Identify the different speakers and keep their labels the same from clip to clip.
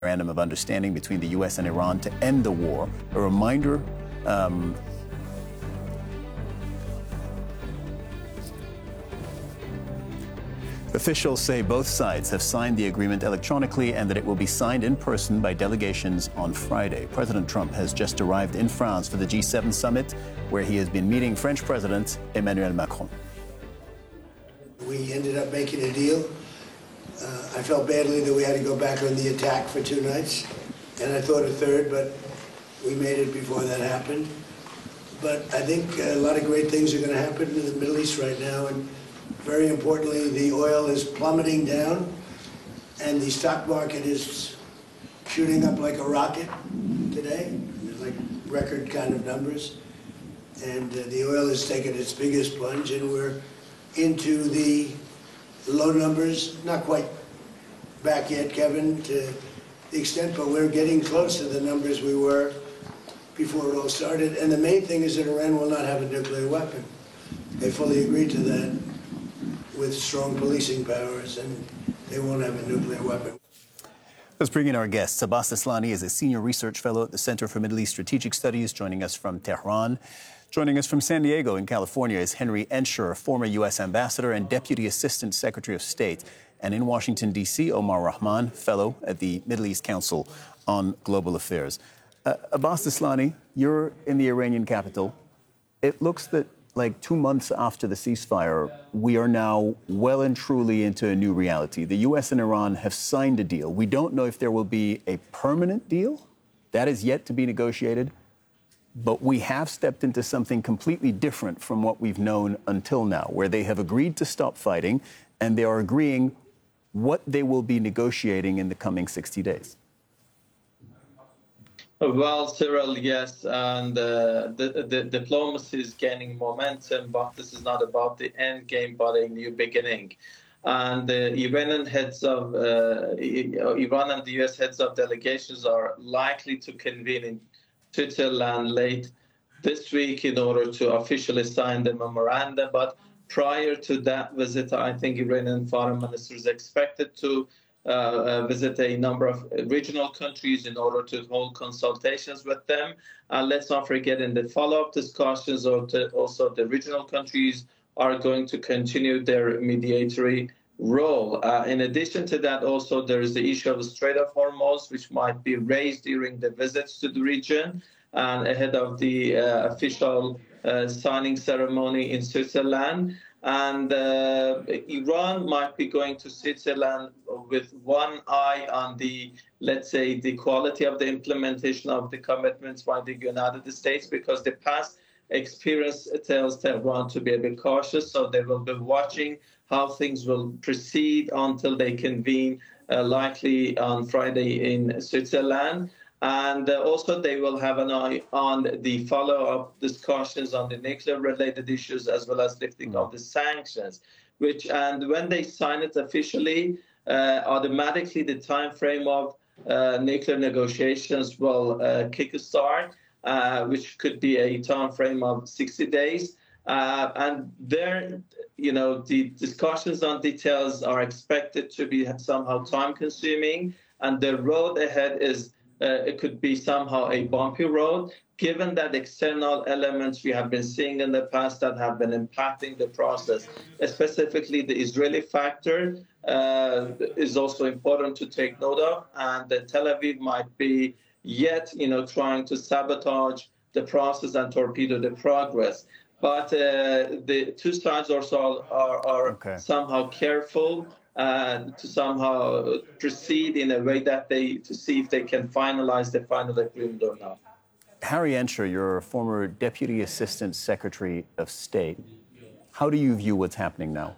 Speaker 1: memorandum of understanding between the U.S. and Iran to end the war. A reminder. Officials say both sides have signed the agreement electronically and that it will be signed in person by delegations on Friday. President Trump has just arrived in France for the G7 summit, where he has been meeting French President Emmanuel Macron.
Speaker 2: We ended up making a deal. I felt badly that we had to go back on the attack for 2 nights, and I thought a third, but we made it before that happened. But I think a lot of great things are going to happen in the Middle East right now, and very importantly, the oil is plummeting down, and the stock market is shooting up like a rocket today. There's like record kind of numbers, and the oil has taken its biggest plunge, and we're into the low numbers, not quite back yet, Kevin, to the extent, but we're getting close to the numbers we were before it all started. And the main thing is that Iran will not have a nuclear weapon. They fully agreed to that with strong policing powers, and they won't have a nuclear weapon.
Speaker 1: Let's bring in our guest. Abbas Aslani is a senior research fellow at the Center for Middle East Strategic Studies, joining us from Tehran. Joining us from San Diego in California is Henry Ensher, former U.S. ambassador and Deputy Assistant Secretary of State. And in Washington, D.C., Omar Rahman, fellow at the Middle East Council on Global Affairs. Abbas Aslani, you're in the Iranian capital. It looks that, like 2 months after the ceasefire, we are now well and truly into a new reality. The U.S. and Iran have signed a deal. We don't know if there will be a permanent deal. That is yet to be negotiated. But we have stepped into something completely different from what we've known until now, where they have agreed to stop fighting and they are agreeing what they will be negotiating in the coming 60 days.
Speaker 3: Well, Cyril, yes, and the diplomacy is gaining momentum, but this is not about the end game, but a new beginning. And the Iran and the U.S. heads of delegations are likely to convene in Switzerland late this week in order to officially sign the memorandum. But prior to that visit, I think Iranian foreign minister is expected to visit a number of regional countries in order to hold consultations with them. Let's not forget, in the follow-up discussions, also the regional countries are going to continue their mediatory role. In addition to that, also there is the issue of the Strait of Hormuz, which might be raised during the visits to the region and ahead of the official signing ceremony in Switzerland. And Iran might be going to Switzerland with one eye on the, let's say, the quality of the implementation of the commitments by the United States, because the past experience tells Tehran to be a bit cautious. So they will be watching how things will proceed until they convene, likely on Friday in Switzerland. And also they will have an eye on the follow-up discussions on the nuclear-related issues, as well as lifting of the sanctions, and when they sign it officially, automatically the time frame of nuclear negotiations will kickstart, which could be a time frame of 60 days. And there, the discussions on details are expected to be somehow time-consuming, and the road ahead is it could be somehow a bumpy road, given that external elements we have been seeing in the past that have been impacting the process. Specifically, the Israeli factor is also important to take note of, and Tel Aviv might be yet, trying to sabotage the process and torpedo the progress. But the two sides also are somehow careful to somehow proceed in a way that to see if they can finalize the final agreement or not.
Speaker 1: Harry Ensher, you're a former Deputy Assistant Secretary of State. How do you view what's happening now?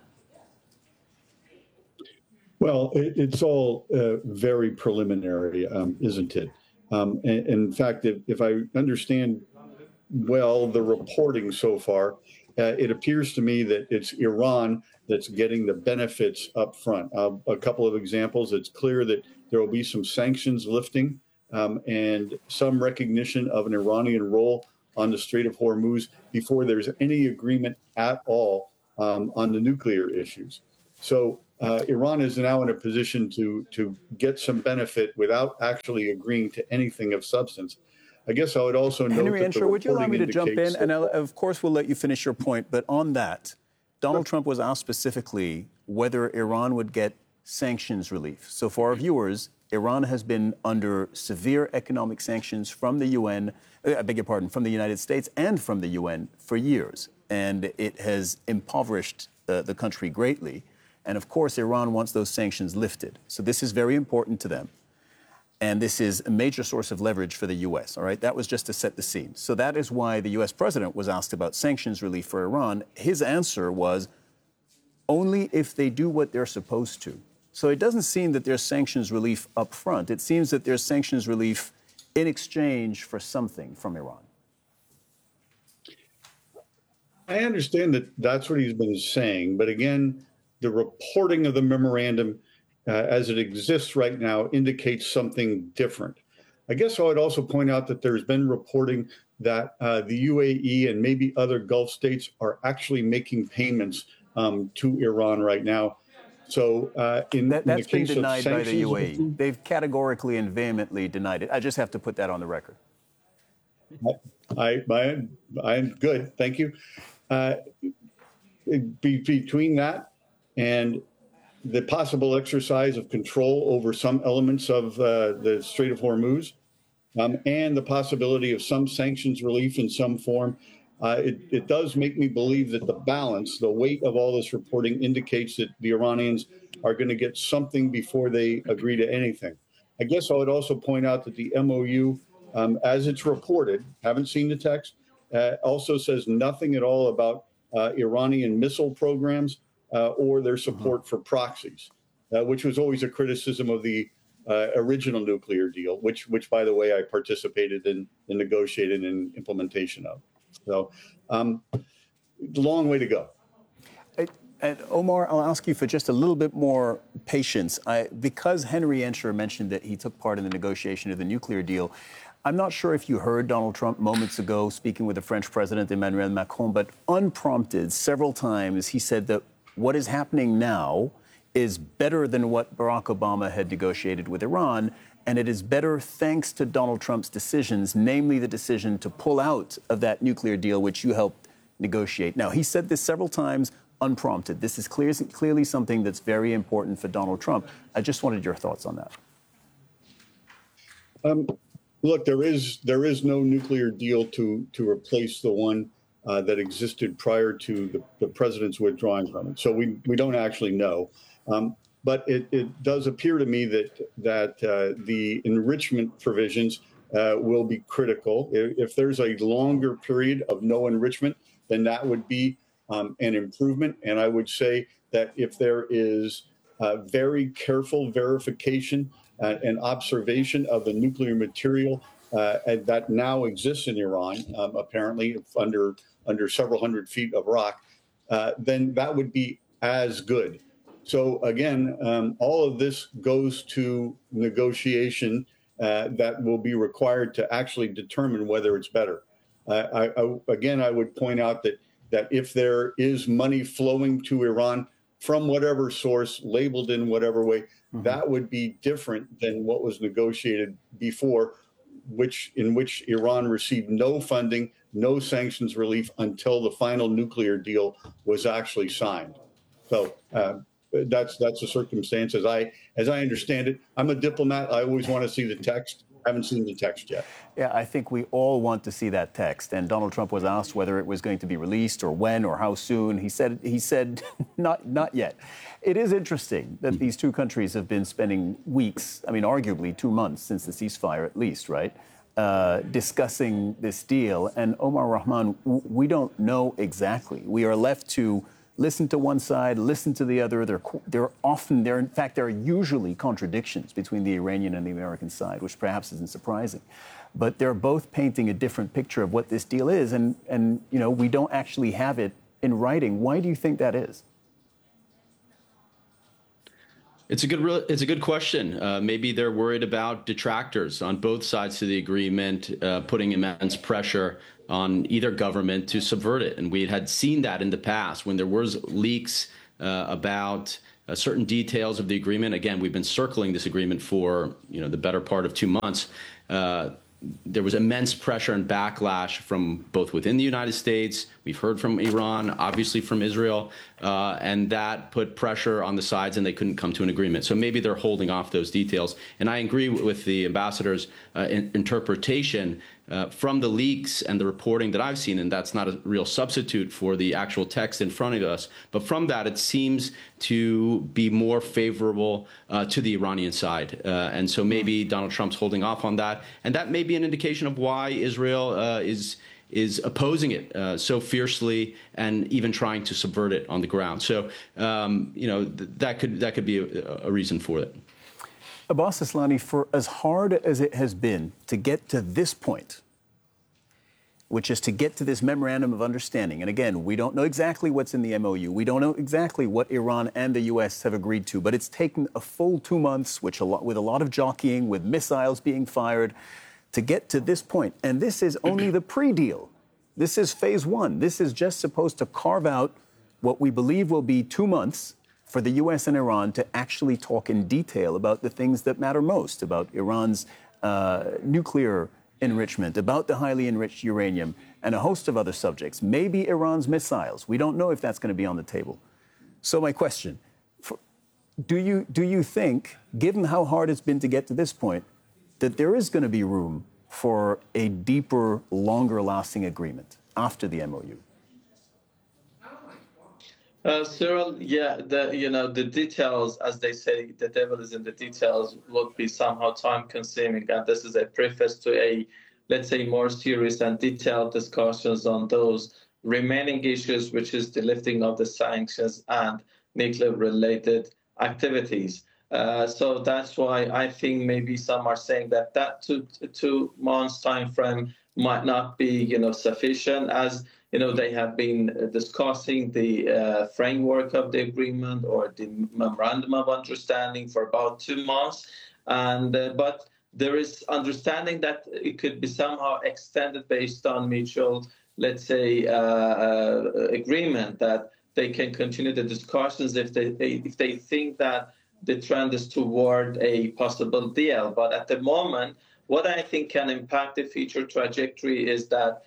Speaker 4: Well, it's all very preliminary, isn't it? In fact, if I understand well the reporting so far, it appears to me that it's Iran that's getting the benefits up front. A couple of examples. It's clear that there will be some sanctions lifting and some recognition of an Iranian role on the Strait of Hormuz before there's any agreement at all on the nuclear issues. So Iran is now in a position to get some benefit without actually agreeing to anything of substance. I guess I would also note
Speaker 1: Henry
Speaker 4: that
Speaker 1: Ensher, would you allow me to jump in? And of course, we'll let you finish your point. But on that, Donald Trump was asked specifically whether Iran would get sanctions relief. So for our viewers, Iran has been under severe economic sanctions from the UN, from the United States and from the UN for years. And it has impoverished the country greatly. And of course, Iran wants those sanctions lifted. So this is very important to them. And this is a major source of leverage for the U.S., all right? That was just to set the scene. So that is why the U.S. president was asked about sanctions relief for Iran. His answer was only if they do what they're supposed to. So it doesn't seem that there's sanctions relief up front. It seems that there's sanctions relief in exchange for something from Iran.
Speaker 4: I understand that that's what he's been saying. But again, the reporting of the memorandum as it exists right now indicates something different. I guess I would also point out that there's been reporting that the UAE and maybe other Gulf states are actually making payments to Iran right now. So
Speaker 1: that's been denied by the UAE. They've categorically and vehemently denied it. I just have to put that on the record.
Speaker 4: I'm good. Thank you. Between that and the possible exercise of control over some elements of the Strait of Hormuz, and the possibility of some sanctions relief in some form, it does make me believe that the balance, the weight of all this reporting indicates that the Iranians are going to get something before they agree to anything. I guess I would also point out that the MOU, as it's reported, haven't seen the text, also says nothing at all about Iranian missile programs or their support for proxies, which was always a criticism of the original nuclear deal, which, by the way, I participated in negotiating and implementation of. So, long way to go.
Speaker 1: And Omar, I'll ask you for just a little bit more patience. Because Henry Ensher mentioned that he took part in the negotiation of the nuclear deal, I'm not sure if you heard Donald Trump moments ago speaking with the French President Emmanuel Macron, but unprompted several times, he said that what is happening now is better than what Barack Obama had negotiated with Iran, and it is better thanks to Donald Trump's decisions, namely the decision to pull out of that nuclear deal, which you helped negotiate. Now, he said this several times unprompted. This is clearly something that's very important for Donald Trump. I just wanted your thoughts on
Speaker 4: that. Look, there is no nuclear deal to replace the one that existed prior to the president's withdrawing from it. So we don't actually know. But it does appear to me that the enrichment provisions will be critical. If there's a longer period of no enrichment, then that would be an improvement. And I would say that if there is very careful verification and observation of the nuclear material that now exists in Iran, apparently under several hundred feet of rock, then that would be as good. So again, all of this goes to negotiation that will be required to actually determine whether it's better. I would point out that if there is money flowing to Iran from whatever source, labeled in whatever way, that would be different than what was negotiated before, in which Iran received no funding, no sanctions relief until the final nuclear deal was actually signed. So that's a circumstance as I understand it. I'm a diplomat. I always want to see the text. I haven't seen the text yet.
Speaker 1: Yeah, I think we all want to see that text. And Donald Trump was asked whether it was going to be released or when or how soon. He said not yet. It is interesting that these two countries have been spending weeks, I mean, arguably 2 months since the ceasefire at least, right, discussing this deal. And Omar Rahman, we don't know exactly. We are left to listen to one side, listen to the other. There are usually contradictions between the Iranian and the American side, which perhaps isn't surprising. But they're both painting a different picture of what this deal is, and you know, we don't actually have it in writing. Why do you think that is?
Speaker 5: It's a good question. Maybe they're worried about detractors on both sides of the agreement, putting immense pressure on either government to subvert it. And we had seen that in the past when there was leaks about certain details of the agreement. Again, we've been circling this agreement for the better part of 2 months. There was immense pressure and backlash from both within the United States. We've heard from Iran, obviously from Israel, and that put pressure on the sides, and they couldn't come to an agreement. So maybe they're holding off those details. And I agree with the ambassador's interpretation from the leaks and the reporting that I've seen, and that's not a real substitute for the actual text in front of us. But from that, it seems to be more favorable to the Iranian side. And so maybe Donald Trump's holding off on that. And that may be an indication of why Israel is opposing it so fiercely and even trying to subvert it on the ground. So, that could be a reason for it.
Speaker 1: Abbas Aslani, for as hard as it has been to get to this point, which is to get to this memorandum of understanding, and again, we don't know exactly what's in the MOU. We don't know exactly what Iran and the U.S. have agreed to, but it's taken a full 2 months, with a lot of jockeying, with missiles being fired, to get to this point. And this is only the pre-deal. This is phase one. This is just supposed to carve out what we believe will be 2 months for the U.S. and Iran to actually talk in detail about the things that matter most, about Iran's nuclear enrichment, about the highly enriched uranium, and a host of other subjects. Maybe Iran's missiles. We don't know if that's going to be on the table. So my question, do you think, given how hard it's been to get to this point, that there is going to be room for a deeper, longer-lasting agreement after the MOU?
Speaker 3: Cyril, yeah, the details, as they say, the devil is in the details, would be somehow time-consuming, and this is a preface to a, let's say, more serious and detailed discussions on those remaining issues, which is the lifting of the sanctions and nuclear-related activities. So that's why I think maybe some are saying that 2 months time frame might not be, sufficient, as they have been discussing the framework of the agreement or the memorandum of understanding for about 2 months, and but there is understanding that it could be somehow extended based on mutual, let's say, agreement that they can continue the discussions if they think that the trend is toward a possible deal. But at the moment, what I think can impact the future trajectory is that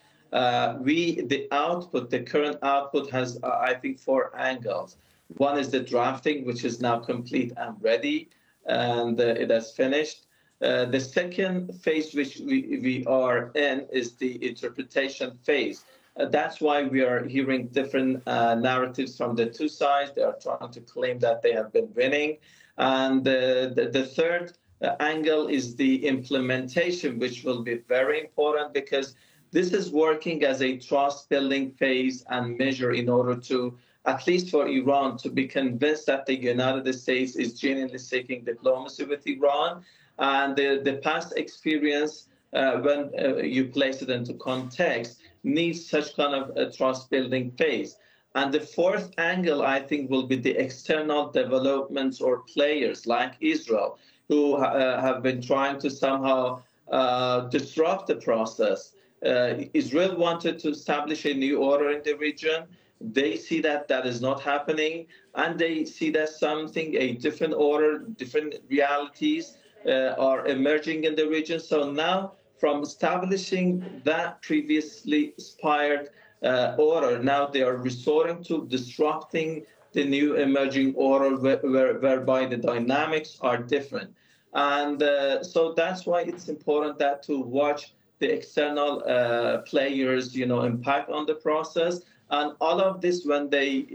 Speaker 3: the current output has, I think, 4 angles. One is the drafting, which is now complete and ready, and it has finished. The second phase, which we are in, is the interpretation phase. That's why we are hearing different narratives from the two sides. They are trying to claim that they have been winning. And the third angle is the implementation, which will be very important, because this is working as a trust-building phase and measure in order to, at least for Iran, to be convinced that the United States is genuinely seeking diplomacy with Iran. And the past experience, when you place it into context, needs such kind of a trust-building phase. And the fourth angle, I think, will be the external developments or players like Israel, who have been trying to somehow disrupt the process. Israel wanted to establish a new order in the region. They see that that is not happening, and they see that a different order, different realities are emerging in the region. So now, from establishing that previously aspired order, now they are resorting to disrupting the new emerging order whereby the dynamics are different. And so that's why it's important that to watch the external players, impact on the process. And all of this, when they,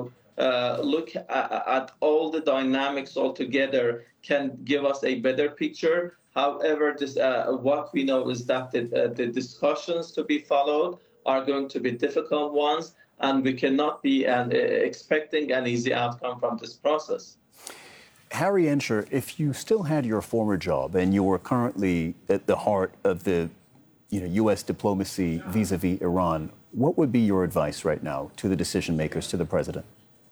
Speaker 3: look at all the dynamics altogether, can give us a better picture. However, what we know is that the discussions to be followed are going to be difficult ones, and we cannot be expecting an easy outcome from this process.
Speaker 1: Harry Ensher, if you still had your former job and you were currently at the heart of the U.S. diplomacy vis-a-vis Iran, what would be your advice right now to the decision makers, to the president?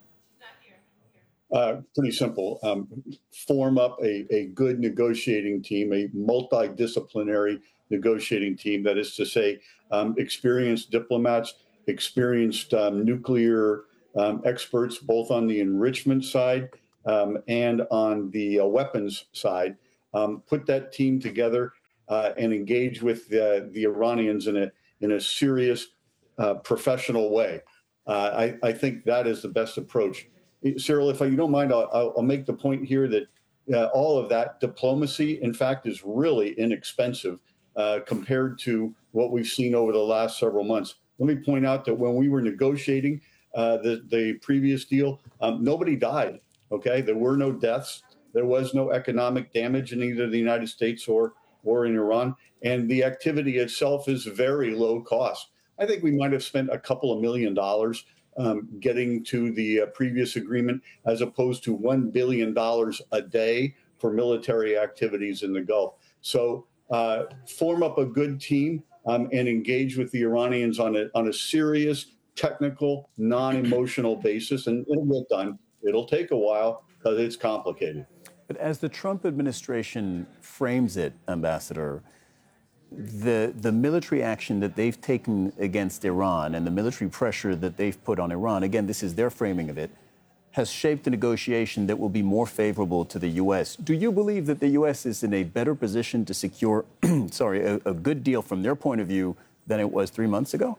Speaker 4: Pretty simple. Form up a good negotiating team, a multidisciplinary negotiating team. That is to say, experienced diplomats, experienced nuclear experts, both on the enrichment side and on the weapons side, put that team together and engage with the Iranians in a serious, professional way. I think that is the best approach. Cyril, if you don't mind, I'll make the point here that all of that diplomacy, in fact, is really inexpensive compared to what we've seen over the last several months. Let me point out that when we were negotiating the previous deal, nobody died. Okay, there were no deaths. There was no economic damage in either the United States or in Iran, and the activity itself is very low cost. I think we might have spent a couple of $1 million getting to the previous agreement, as opposed to $1 billion a day for military activities in the Gulf. So form up a good team and engage with the Iranians on a serious, technical, non-emotional basis, and it'll get done. It'll take a while because it's complicated.
Speaker 1: But as the Trump administration frames it, Ambassador, the military action that they've taken against Iran and the military pressure that they've put on Iran, again, this is their framing of it, has shaped a negotiation that will be more favorable to the U.S. Do you believe that the U.S. is in a better position to secure, a good deal from their point of view than it was 3 months ago?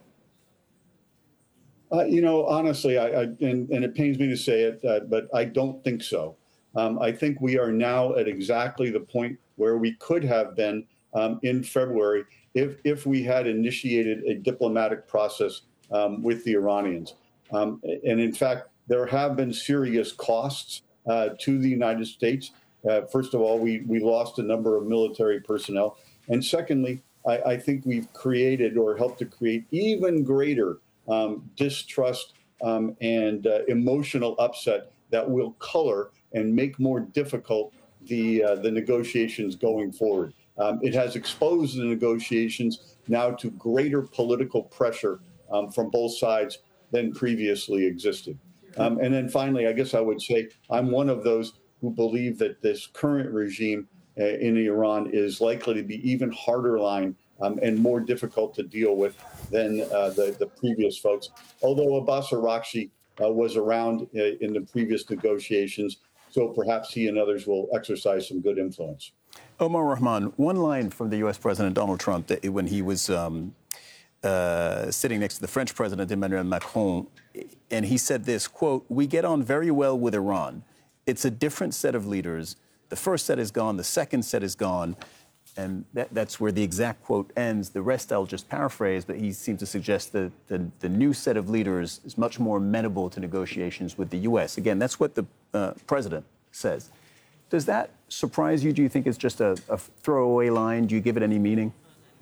Speaker 4: Honestly, and it pains me to say it, but I don't think so. I think we are now at exactly the point where we could have been in February if we had initiated a diplomatic process with the Iranians. And in fact, there have been serious costs to the United States. First of all, we lost a number of military personnel. And secondly, I think we've created or helped to create even greater distrust and emotional upset that will color and make more difficult the negotiations going forward. It has exposed the negotiations now to greater political pressure from both sides than previously existed. And then finally, I guess I would say I'm one of those who believe that this current regime in Iran is likely to be even harder line and more difficult to deal with than the previous folks. Although Abbas Araghchi was around in the previous negotiations, so perhaps he and others will exercise some good influence.
Speaker 1: Omar Rahman, one line from the U.S. President Donald Trump that when he was sitting next to the French President Emmanuel Macron, and he said this, quote, "We get on very well with Iran. It's a different set of leaders. The first set is gone. The second set is gone." And that's where the exact quote ends. The rest I'll just paraphrase, but he seemed to suggest that the new set of leaders is much more amenable to negotiations with the U.S. Again, that's what the president says. Does that surprise you? Do you think it's just a throwaway line? Do you give it any meaning?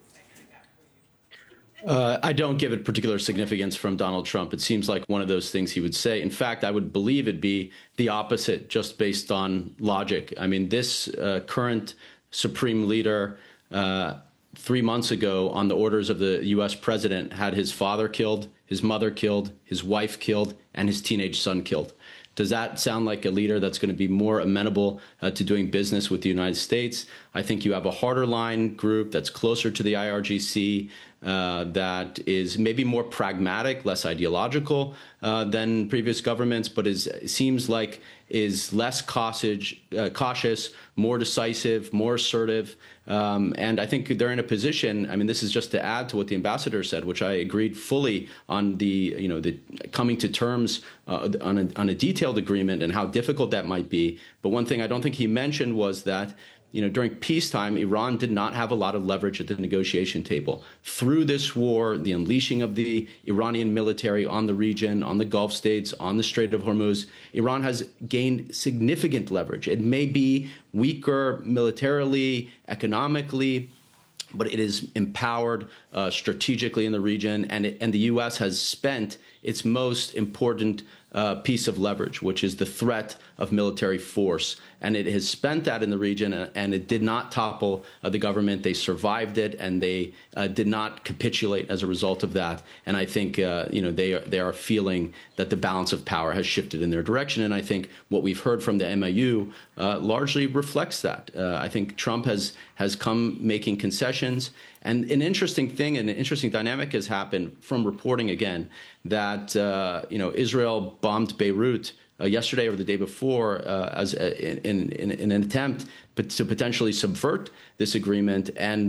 Speaker 5: I don't give it particular significance from Donald Trump. It seems like one of those things he would say. In fact, I would believe it'd be the opposite, just based on logic. I mean, this current supreme leader 3 months ago, on the orders of the U.S. president, had his father killed, his mother killed, his wife killed, and his teenage son killed. Does that sound like a leader that's going to be more amenable to doing business with the United States? I think you have a harder line group that's closer to the IRGC, that is maybe more pragmatic, less ideological than previous governments, but seems like is less cautious, more decisive, more assertive. And I think they're in a position, I mean, this is just to add to what the ambassador said, which I agreed fully on, the coming to terms on a detailed agreement and how difficult that might be. But one thing I don't think he mentioned was that during peacetime, Iran did not have a lot of leverage at the negotiation table. Through this war, the unleashing of the Iranian military on the region, on the Gulf states, on the Strait of Hormuz, Iran has gained significant leverage. It may be weaker militarily, economically, but it is empowered strategically in the region, and the U.S. has spent its most important piece of leverage, which is the threat of military force. And it has spent that in the region, and it did not topple the government. They survived it, and they did not capitulate as a result of that. And I think they are feeling that the balance of power has shifted in their direction. And I think what we've heard from the MIU largely reflects that. I think Trump has come making concessions. And an interesting thing, and an interesting dynamic has happened from reporting again that Israel bombed Beirut yesterday or the day before in an attempt to potentially subvert this agreement and